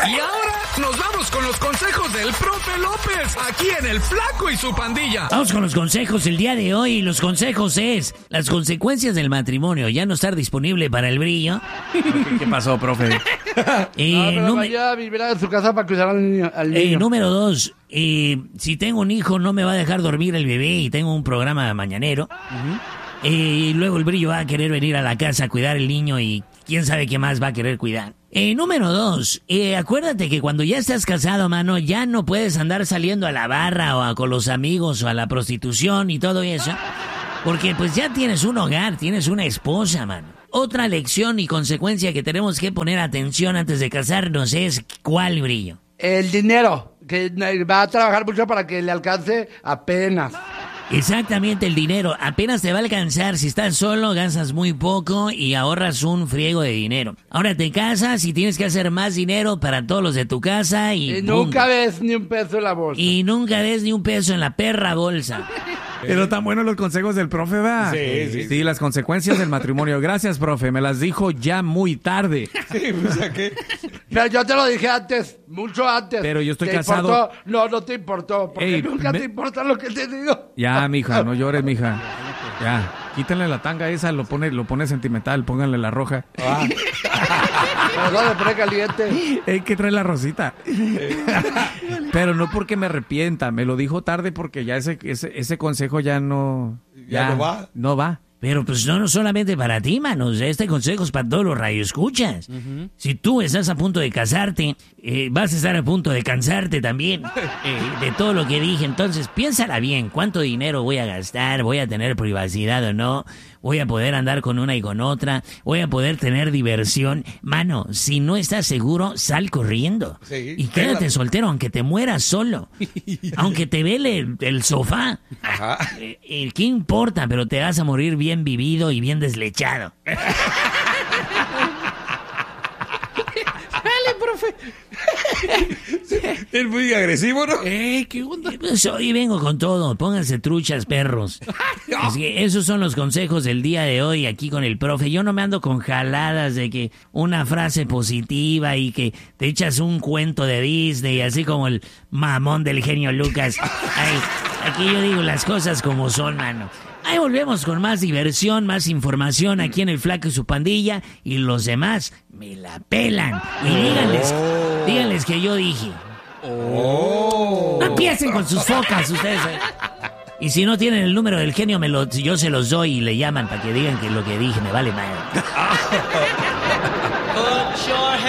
Y ahora nos vamos con los consejos del profe López, aquí en El Flaco y su Pandilla. Vamos con los consejos el día de hoy. Los consejos es las consecuencias del matrimonio. Ya no estar disponible para el brillo. ¿Qué pasó, profe? Vaya a vivir en su casa para cuidar al niño. Número 2, si tengo un hijo no me va a dejar dormir el bebé y tengo un programa mañanero. Y luego el brillo va a querer venir a la casa a cuidar el niño y quién sabe qué más va a querer cuidar. Número 2, acuérdate que cuando ya estás casado, mano, ya no puedes andar saliendo a la barra con los amigos o a la prostitución y todo eso. Porque pues ya tienes un hogar, tienes una esposa, mano. Otra lección y consecuencia que tenemos que poner atención antes de casarnos es ¿cuál, brillo? El dinero, que va a trabajar mucho para que le alcance apenas. Exactamente, el dinero. Apenas te va a alcanzar. Si estás solo, gastas muy poco y ahorras un friego de dinero. Ahora te casas y tienes que hacer más dinero para todos los de tu casa y nunca ves ni un peso en la bolsa. Y nunca ves ni un peso en la perra bolsa. Pero tan buenos los consejos del profe, ¿va? Sí, las consecuencias del matrimonio. Gracias, profe. Me las dijo ya muy tarde. Sí, pues, ¿a qué? Pero yo te lo dije antes, mucho antes. Pero yo estoy ¿Te casado. Importó? No te importó, porque nunca te importa lo que te digo. Ya, mija, no llores, mija. Ya, quítenle la tanga esa, lo pone sentimental, pónganle la roja. No le pone caliente. Que trae la rosita. Pero no porque me arrepienta, me lo dijo tarde porque ya ese consejo ya no va. No va. Pero pues no solamente para ti, manos. Este consejo es para todos los radioescuchas. Si tú estás a punto de casarte, vas a estar a punto de cansarte también de todo lo que dije. Entonces, piénsala bien. ¿Cuánto dinero voy a gastar? ¿Voy a tener privacidad o no? ¿Voy a poder andar con una y con otra? ¿Voy a poder tener diversión? Mano, si no estás seguro, sal corriendo. Sí, y quédate soltero, aunque te mueras solo. Aunque te vele el sofá. Ajá. ¿Qué importa? Pero te vas a morir bien vivido y bien deslechado. Dale, profe. Es muy agresivo, ¿no? ¿Qué onda? Pues hoy vengo con todo. Pónganse truchas, perros. Es que esos son los consejos del día de hoy aquí con el profe. Yo no me ando con jaladas de que una frase positiva y que te echas un cuento de Disney, así como el mamón del genio Lucas. Ay, aquí yo digo las cosas como son, mano. Ahí volvemos con más diversión, más información aquí en El Flaco y su Pandilla. Y los demás me la pelan. Y díganles que yo dije. No empiecen con sus focas ustedes. Y si no tienen el número del genio, yo se los doy y le llaman para que digan que lo que dije me vale madre.